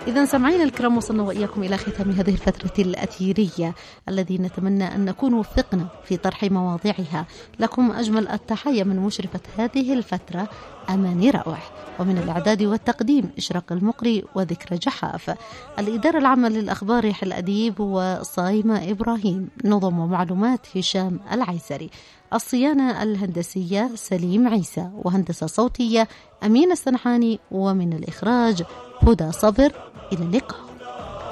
إذا سمعينا الكرام، وصلنا وإياكم إلى ختام هذه الفترة الأثيرية الذي نتمنى أن نكون وفقنا في طرح مواضيعها. لكم أجمل التحية من مشرفة هذه الفترة أماني روح، ومن الإعداد والتقديم إشراق المقري وذكرى جحاف. الإدارة العامة للأخبار يحيى الأديب وصايمة إبراهيم، نظم ومعلومات هشام العيسري، الصيانة الهندسية سليم عيسى، وهندسة صوتية أمين السنحاني، ومن الإخراج هدى صبر. إلى اللقاء.